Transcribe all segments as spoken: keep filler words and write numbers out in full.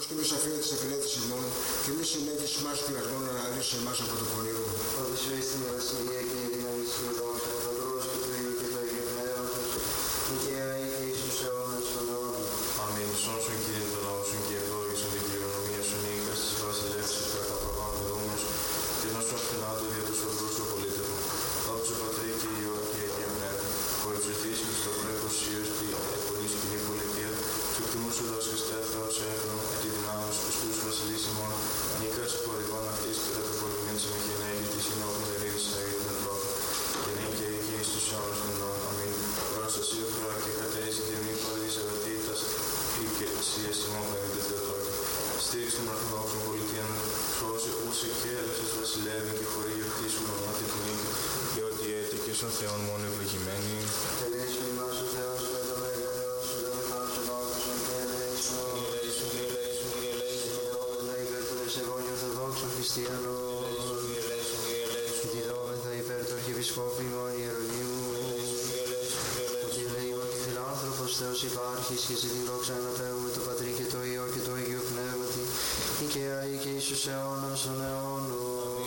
και μη αφήνει τις αφιλέτες ημών και μη συνέχεις μας πειρασμών να αναλύσεις εμάς από το πονηρό. Ότι σου εις την βασιλεία και η δύναμη σου δόξα, το Πατρός και του Υιού και του Αγίου Πνεύματος, νικαία ή και εις τους αιώνας των αιώνων. Αμήν. Σώσον Κύριε το λαό σου και ευλόγησον την κληρονομία σου νίκας της βασιλεύσης του καταπροβάμενου δόμους και νόσου αυθυνάτου δια τους οδούς του πολίτευου. Δόξα Πατρί και Υιό και Αγίου Πνεύμα, που εξωτήσεις στο πρέπος Υιός και ευπολής κοινή πολιτεία, του κτιμού σου δώσεις τέφτα ως έφνο, και τη δυνάμωση στους τους βασιλείς ημών, νίκας που οδηγών αυτής και τα προπολυμήν σε μηχανέγη της συνόδου μερίδης αγίου του ανθρώπου, και νύν και εκεί εις τους αιώνας των αιώνων. Αμήν. Προστασία φορά και κατέηση την μη παδής αγαθήτας, ή και εσείς ημών φαίνεται Θεοτόκη. Στήριξη των Ορθοδόξων πολιτείων, σώσε ούσε και έλευσες βασιλεύει και χωρί γιορτή σου μονόθη την νίκη, και ότι έτη στον Θεόν μόνο ευλογημένη. Ελέησον ημάς ο Θεός με το μέγαρος σου, το μεθάσου βάκουσον και ελέησον. Ελέησον, ελέησον, ελέησον. Διδόμεθα υπέρ των ευσεβών και Ορθοδόξων Χριστιανών. Ελέησον, ελέησον, ελέησον. Και διδόμεθα υπέρ του Αρχιεπισκόπου ημών Ιερονύμου. Ότι ελεήμων και φιλάνθρωπος Θεός υπάρχεις και σε την δόξα αναπέμπουμε το Πατρί και το Υιό και το Αγίο Πνεύματι, νικαία ή και εις τους αιώνας των αιώνων.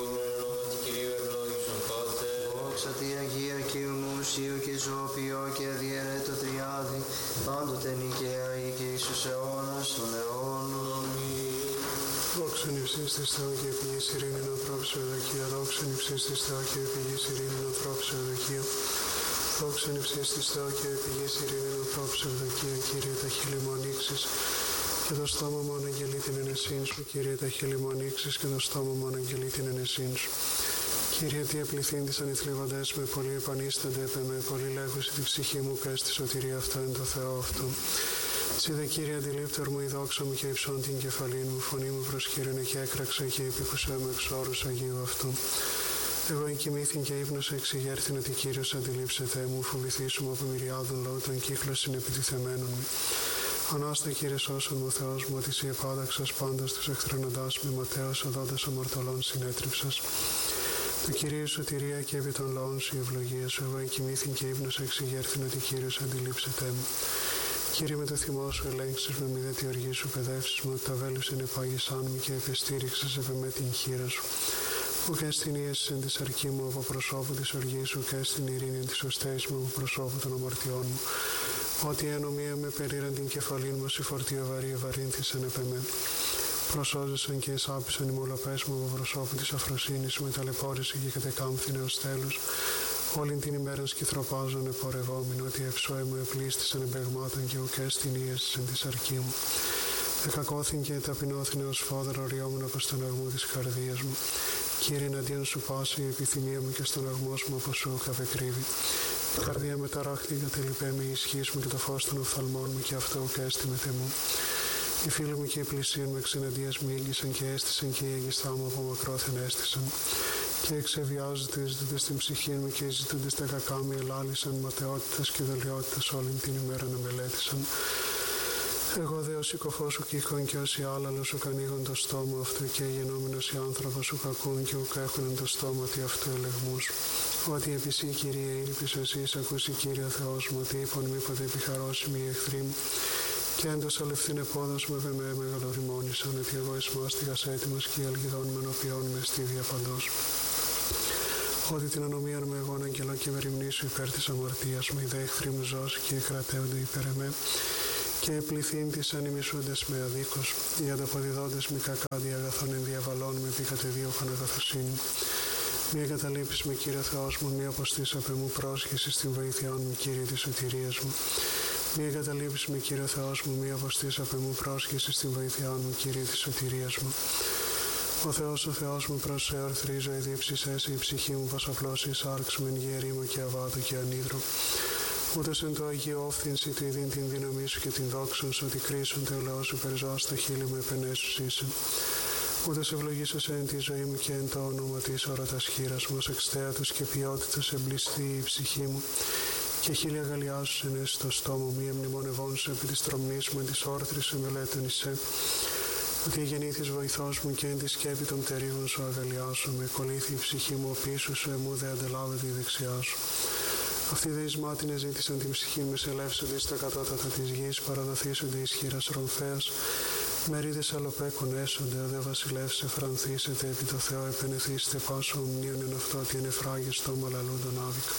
Δόξα τη Αγία και ομούσιο και ζωοποιό και αδιαιρέτω τριάδι, πάντοτε νικαία ή και εις τους αιώνας των αιώνων. Δόξαν υψίστης της Θεού και πηγής ειρήνην ανθρώπους ευδοκία. Δόξαν υψίστης της Θεού και πηγής ειρήνην ανθρώπους ευδοκία. Δόξαν υψίστης της Θεού και πηγής ειρήνην ανθρώπους ευδοκία. Κύριε τα χείλη μου ανοίξεις και το στόμα μου αναγγελεί την ενεσύν σου. Κύριε τα χείλη μου ανοίξεις και το στόμα μου αναγγελεί την ενεσύν σου. Κύριε, τι επληθύντησαν οι θλίβοντες με, πολύ επανίστανται επ' με, πολύ λέγουσι τη ψυχή μου, πες τη σωτηρία αυτό εν το Θεό αυτό. Τσι δε Κύριε αντιλήπτορ μου η δόξα μου και υψών την κεφαλήν μου, φωνή μου προσκύρωνε και έκραξε και επίκουσα με εξ όρους Αγίου αυτού. Εγώ εγκοιμήθην και ύπνωσα εξηγέρθην ότι Κύριος αντιλήψεται μου, φοβηθήσου από μυριάδων λόγω των κύκλωσιν επιτιθεμένων μου. Ανάστα Κύριε σώσον μου Θεός μου, ότι σε επάδαξας πάντας τους εχθρονοντάς με ματέως οδόντας αμαρτωλών συνέτριψας. Το Κυρίου σωτηρία και επί των λαών σου η ευλογία σου. Εγώ εγκοιμήθην και ύπνωσα εξηγέρθην ότι Κύριος αντιλήψεται μου. Κύριε, με το θυμό σου ελέγξεις με, μη δε τη οργή σου παιδεύσεις μου, ότι τα βέλους ενεπάγησάν μου και επεστήριξες επ' με την χείρα σου. Ουκ έστιν ίεσης εν της αρκή μου από προσώπου της οργής σου, και έστιν ειρήνη της οστέης μου από προσώπου των αμαρτιών μου. Ότι η ανομία με περίραν την κεφαλήν μου, η φορτία βαρύ ευαρύνθησαν επ' με. Προσώζεσαν και εσάπησαν οι μολοπές μου από προσώπου της αφροσύνης μου, ταλαιπώρησε και κατεκάμφθηνε ως τέλους. Όλην την ημέραν σκυθροπάζων επορευόμην, ότι ευσόη μου επλήστησαν εμπεγμάτων και ουκ έστιν ίεσης εν της αρκή μου. Εκακώθην και ταπεινώθην ως φόδρα οριόμουν από στεναγμού της καρδίας μου. Κύριε, εναντίον σου πάση η επιθυμία μου και στεναγμός μου από σου καβεκρύβει. Η καρδία με ταράχτη κατελειπέ με η ισχύς μου και το φως των οφθαλμών μου, και αυτό ουκ έστι με θεμού. Οι φίλοι μου και οι πλησίοι μου εξεναντίας μου ήγγισαν και έστησαν, και οι αγιστά μου από μακρόθεν έστησαν. Και εξεβιάζονται, ζητούνται στην ψυχή μου και ζητούνται στα κακά μου, ελάλησαν ματαιότητας και δολιότητας όλην την ημέρα να μελέτησαν. Εγώ δε ως οικοφός σου κύχον και ως οι άλλαλος σου κανίγον το στόμα αυτού, και γενόμενος οι άνθρωπος σου κακούν και ουκ έχουν το στόμα τι αυτού ελεγμούς. Ότι επί εσύ Κύριε ήλπις εσείς ακούσει Κύριε ο Θεός μου, ότι είπον μήποτε επιχαρώσιμοι οι εχθροί μου. Και έντος αλευθύν επόδος με με μεγαλοριμόνησαν, ότι εγώ εσμάστηγας έτοιμος και οι αλγιδών με ενωπιών με στήδια παντός. Ότι την ανομίαν με εγώ αγγελώ και μεριμνήσω υπέρ της αμαρτίας μου, οι δε εχθροί μου ζώσει και κρατέονται υπέρ εμέ. Και επληθύντησαν οι μισούντες με αδίκως, οι ανταποδιδόντες μη κακά διαγαθών εν διαβαλών με επί κατεδίωκον αγαθοσύνη. Μη εγκαταλείπεις με Κύριε Θεός μου, μη αποστείς απ' εμού πρόσχεση στην βοήθειά μου, Κύριε της σωτηρίας μου. Μη εγκαταλείπεις με Κύριε Θεός μου, μη αποστείς απ' εμού πρόσχεση στην βοήθειά μου, Κύριε της σωτηρίας μου. Ο Θεός, ο Θεός μου, προς σε ορθρίζω, εδίψεις έσαι η ψυχή μου, πως απλώς εις άρξμεν γερήμο και αβάτο και ανίδρο. Ούτως εν το Αγίο όφθηνση του ειδήν την δύναμή σου και την δόξον σου, ότι κρίσον το ελαιό σου περζώ στα χείλη μου επενέσους είσαι. Ούτως ευλογήσωσε εν τη ζωή μου και εν το όνομα της όρατας χείρας μου, ως εξτέατος και ποιότητος εμπλιστεί η ψυχή μου. Και χίλια αγαλιάσους εν έσυ το στόμα μου, ή μνημονευόνσου επί της τρομνής μου, εν της όρθρης εμελέτων εισέ. Ότι γεννήθης βοηθός μου και εν τη σκέπη των πτερίγων σου αγαλιάσου με, κολλήθη η ψυχή μου πίσω σου, εμού δε αντελάβεται η δεξιά σου. Αυτοί δε εις μάτιν εζήτησαν την ψυχή μου, σε ελεύσονται στα κατώτατα της γης, παραδοθήσονται εις χείρας ρομφέας, Μερίδες αλλοπέκων έσονται, ο δε βασιλεύς εφρανθήσετε, επί το Θεό επενεθήσετε πάσο ομνίων εν αυτό ότι είναι φράγει στόμα λαλούντον άδικα.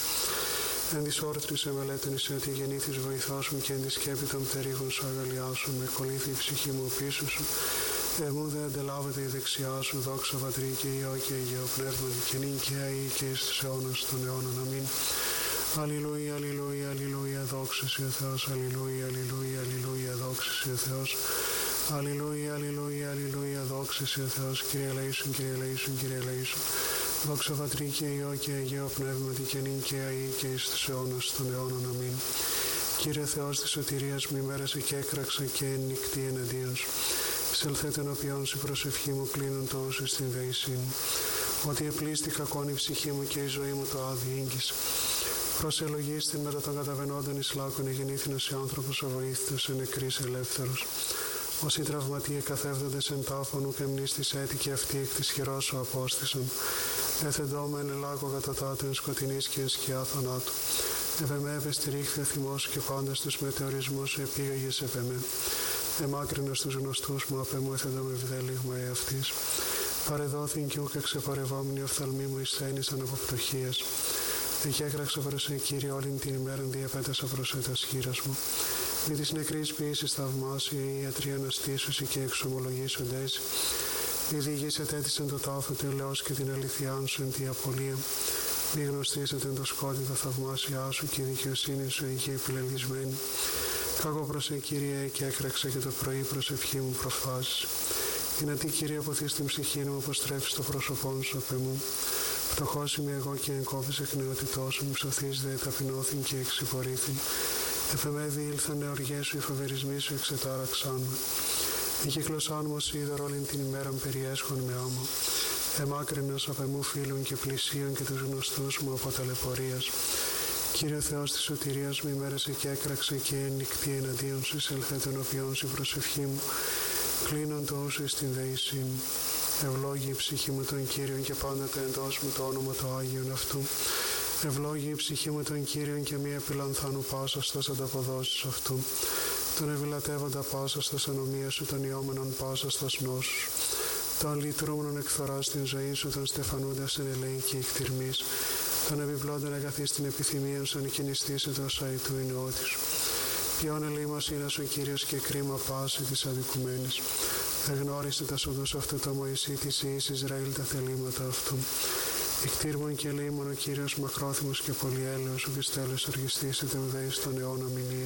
Εν της όρτρης εμελέτενησε ότι γεννήθης βοηθός μου και εν της σκέπη των πτερίγων σου αγαλιάσου, με κολλήθη η ψυχή μου πίσω σου. Εμού δε αντελάβεται η δεξιά σου, δόξα Πατρί και Υιό και Αγίο Πνεύματι και νυν και αεί και εις τους αιώνας των αιώνων. Αμήν. Αλληλούια, αλληλούια, αλληλούια, δόξα Συ ο Θεός, αλληλούια, αλληλούια, αλληλούια, δόξα Συ ο Θεός. Αλληλούια, αλληλούια, αλληλούια, δόξα Συ ο Θεός, Κύριε ελεήσουν, Κύριε ελεήσουν, Κύριε ελεήσουν. Δόξα Πατρί και Υιό και Αγίο Πνεύματι και νυν και αεί και εις τους αιώνας των αιώνων. Αμήν. Κύριε Θεός της σωτηρίας μου, ημέρασε και έκραξα και εν νυχτή εναντίον σου. Εισελθέτω ενώπιον σου, η προσευχή μου κλείνουν το όσο στην δεησή μου. Ότι επλήστη κακόν η ψυχή μου και η ζωή μου το άδει ήγγισε. Προσελογίστη μετά των καταβαινόντων εις λάκων εγεννήθηνος η άνθρωπος ο βοήθητος εν νεκρής ελεύθερος. Όσοι τραυματίε καθεύδοντες εν τάφων ουκ εμνίστης έτη και αυτοί εκ της χειρός σου απόστησαν. Έθεντόμα εν ελάκο κατατάτου εν σκοτεινής και εν σκιά θανάτου. Ευεμέ επεστηρίχθη ο θυμός σου και πάντας τους μετεωρισμούς σου επήγαγες επεμέ. Εμάκρυνος τους γνωστούς μου απ' εμού έθεντο με βδέλιγμα εαυτής. Παρεδόθην κι ούκ εξεπορευόμενοι οφθαλμοί μου εισθένησαν από πτωχίας. Εκέκραξα προς σε Κύριε όλην την ημέραν διαπέτασα προς έτας χείρας μου. Μη της νεκρής ποιήσης θαυμάσια η ιατρή αναστήσουσι και εξομολογήσοντες. Μη διηγείς ετέτησεν το τάφο του ελαιός και την αληθιάν σου εν τη απολία. Μη γνωστήσετε εν το σκότι τα θαυμάσια σου και η δικαιοσύνη σου είχε επιλελισμένη. Κακό προς σε Κύριε και έκραξα και το πρωί προσευχή μου προφάσεις. Είναι τι Κύριε αποθείς την ψυχή μου, αποστρέφεις το πρόσωπό σου απ' εμού. Φτωχός είμαι εγώ και εγκόπης εκ νεότητός μου, ψωθείς δε ταπεινώθην και εξυπορήθην. Εφ' εμέ διήλθαν οργές σου, οι φοβερισμοί σου εξετάραξάν με. Εκύκλωσάν μου ως είδωρ όλην την ημέραν περιέσχον με άμα. Εμάκρυνος απ' εμού φίλων και πλησίων και τους γνωστούς μου από ταλαιπωρίας. Κύριε Θεός της σωτηρίας μου, ημέρασε και έκραξε και εν νυχτή εναντίον σου, εισελθέτω ενώπιον σου η προσευχή μου. Κλείνον το όσο εις την δεησή μου. Ευλόγη η ψυχή μου τον Κύριον και πάντοτε εντός μου το όνομα το Άγιον αυτού. Ευλόγη η ψυχή μου τον Κύριον και μη επιλανθάνου πάσα στας ανταποδόσεις αυτού. Τον ευηλατεύοντα πάσα στας ανομία σου, τον ιόμενον πάσα στας νόσους. Τον λυτρούμενον εκθοράς την ζωή σου, τον στεφανούντας εν ελέη και εκτιρμής. Τον επιπλώντων αγαθείς την επιθυμία σου, αν κινηστήσετε ως αητού η νεότη σου. Ποιον ελεημοσύνας ο Κύριος και κρίμα πάση της αδικουμένης. Εγνώρισε τα σοδούς αυτού το Μωυσή της Ιης Ισραήλ τα θελήματα αυτού. Εκτήρμον και ελεήμον ο Κύριος μακρόθυμος και πολυέλεος, ου πιστέλος οργιστήσετε ουδέης των αιώνα μηνύε.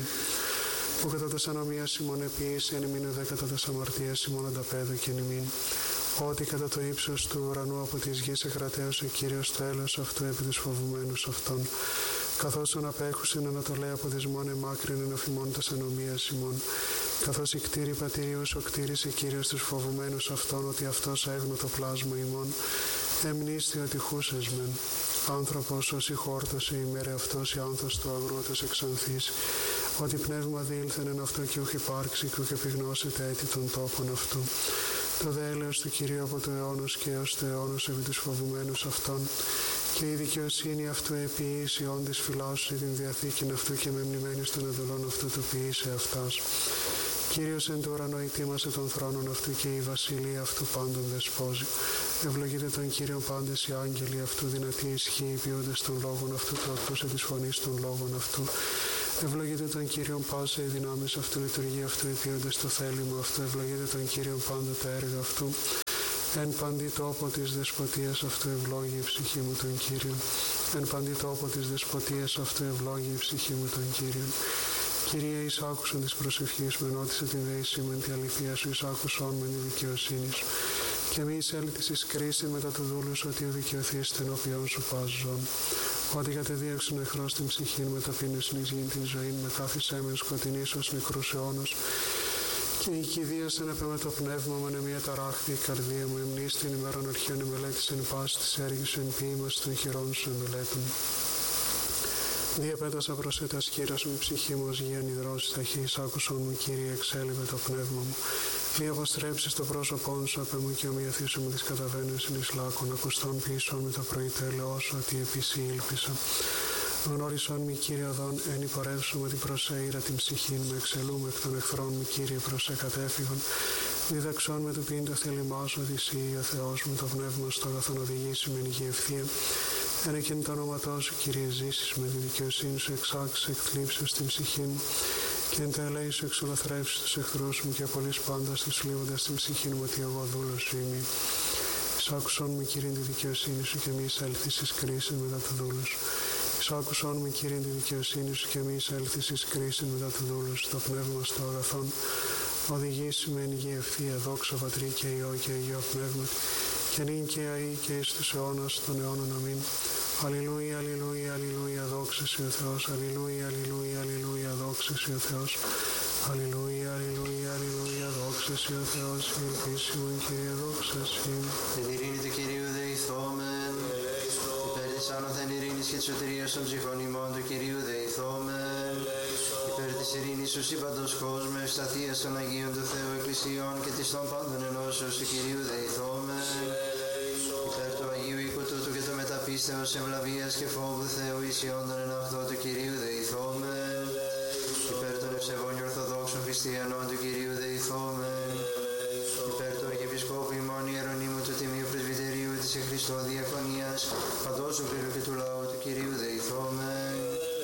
Που κατά τας ανομίας ημών επίησε, εν ημίν ουδέ κατά τας αμαρτίας ημών ανταπέδω και εν ημίν. Ότι κατά το ύψος του ουρανού από της γης εκρατέωσε ο Κύριος το έλεος αυτού επί τους φοβουμένους αυτών. Καθώς ον απέχουσεν ανατολέ από δεσμόν εμάκρυνεν οφημών τας ανομίας ημών. Καθώς η κτήρη πατηρίους ο κτήρισε Κύριος τους φοβουμένους αυτών, ότι αυτός έγνω το πλάσμα ημών. Εμνίστη ότι χούσες μεν. Άνθρωπος όσοι χόρτωσε ημέρε αυτός η άνθος του αγρότος εξανθής. Ότι πνεύμα διήλθεν εν αυτό και ούχ υπάρξει και ούχ επιγνώσετε έτη των τόπων αυτού. Το δε έλεος του Κυρίου από το αιώνος και έως το αιώνος επί τους φοβουμένους αυτών. Και η δικαιοσύνη αυτού επίησε όντες φυλάσσου την διαθήκην αυτού και μεμνημένης των εδωλών αυτού του ποιήσε αυτάς. Κύριος εν το ουρανό ητήμασε των θρόνων αυτού και η βασιλεία αυτού πάντων δεσπόζει. Ευλογείτε τον Κύριον πάντες οι άγγελοι αυτού, δυνατοί ισχύοι ποιούντες των λόγων αυτού, το ακούσε της φωνής των λόγων αυτού. Ευλογείτε τον Κύριον πάσα οι δυνάμεις αυτού, λειτουργεί αυτού, ποιούντες το θέλημα αυτού. Ευλογείτε τον Κύριον πάντοτε έργα αυτού. Εν παντή τόπο της δεσποτείας αυτού ευλόγη η ψυχή μου τον Κύριον. Εν παντή τόπο της δεσποτείας αυτού ευλόγη η ψυχή μου τον Κύριον. Κύριε, εις άκουσον της προσευχής μου, ενώτισε την δέησή μου εν τη αληθεία σου, εις άκουσον με τη δικαιοσύνη σου. Και μη εισέλθεις εις κρίση μετά του δούλου σου, ότι ο δικαιωθείς ενώπιον σου πας ζών. Ότι κατεδίωξον εχθρός την ψυχή με ταπείνωσιν εις γην την ζωή, με κάθισέ μεν σκοτεινής ως νεκρούς αιώνος. Και η κηδίασεν επ' με το πνεύμα μου, μια ταράχτη η καρδία μου, εμνείς την ημέραν αρχαίων εμελέτησεν πάση της έργης σου, εν ποίημας των χειρών σου εμελέτων. Διαπέτασα προς έτας χείρας μου, η ψυχή μου ως γη ανυδρώσεις ταχύς, άκουσον μου Κύριε, εξέλιβε το πνεύμα μου. Μη αποστρέψεις το πρόσωπό σου απ' εμού και ομοιαθήσου μου τις καταβαίνουσιν εις λάκων, ακουστών ποιησόν με το πρωί τέλεος, ότι επίση ήλπισα. Γνώρισον μη Κύριε οδόν, εν υπορεύσου με την προσέειρα την ψυχήν μου, εξελούμε εκ των εχθρών μου Κύριε προς εκατέφυγον. Διδαξών με το ποιήν το θέλημά σου, ότι εσύ ο Θεός μου, το πνεύμα στο αγαθόν οδηγήσει με νική ευθεία. Ένα και το όνοματό σου, Κύριε, ζήσεις με τη δικαιοσύνη σου, εξάξεις εκθλίψεως στην ψυχή μου. Και εν το ελέη σου εξολοθρεύσεις τους εχθρούς μου και απολύς πάντα στις λίβοντας στην ψυχή μου, ότι εγώ δούλος σου είμαι. Εισάκουσον με, Κύριε, τη δικαιοσύνη σου και μη εισέλθεις εις κρίσιν μετά του δούλου σου. Εισάκουσον με, Κύριε, τη δικαιοσύνη σου και μη εισέλθεις εις κρίσιν μετά του δούλου σου. Το πνεύμα στο αγαθόν οδηγήσει με εν γη ευθεία, δόξα Πατρί και Υιό και Αγίο Πνεύμα, και νυν και αεί και εις τους αιώνας των αιώνων. Αμήν. Αλληλούια, αλληλούια, αλληλούια, δόξα σε ο Θεός. Αλληλούια, αλληλούια, αλληλούια, δόξα σε ο Θεός. Αλληλούια, αλληλούια, αλληλούια, δόξα σε ο Θεός. Η ελπίση μου, Κύριε, δόξα σε. Την ειρήνη του Κυρίου δεηθόμεν. Υπέρ της άνωθεν ειρήνης και της σωτηρίας των ψυχών ημών του Κυρίου δεηθόμεν. Υπέρ της ειρήνης του σύμπαντος κόσμου, ευσταθίας των Αγίων του Θεού Εκκλησιών και της των πάντων ενώσεως του Κυρίου δεηθόμεν. Υπέρ του Αγίου οίκου τούτου και του μεταπίστεως ευλαβίας και φόβου Θεού ισιών των εν αυτό του Κυρίου δεηθόμεν. Υπέρ των ευσεβών και ορθοδόξων χριστιανών του Κυρίου δεηθόμεν. Υπέρ του Αρχιεπισκόπου ημών Ιερονύμου του Τιμίου Πρεσβυτερίου της εν Χριστώ Διακονίας, παντός του κλήρου και του λαού του Κυρίου δεηθόμεν.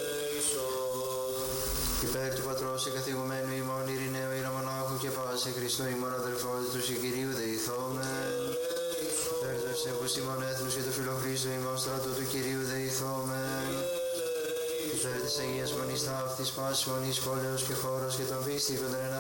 Υπέρ του Πατρός και καθηγουμένου ημών Ειρηναίου Ιερομονάχου και πάση Χριστό ημών αδελφότητος και Κυρίου δεηθόμεν. Υπέρ του ευσεβούς ημών έθνους και του φιλοχρίστου ημών στρατού του Κυρίου δεηθόμεν. Υπέρ της Αγίας Μονής ταύτης, πάσης μονής πόλεως και χώρος και των πίστικων εν